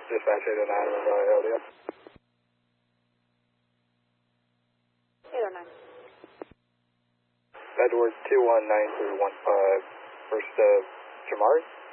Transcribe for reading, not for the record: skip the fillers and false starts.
Dispatch 809, LDS. 809. Edward 219315, first Jamari.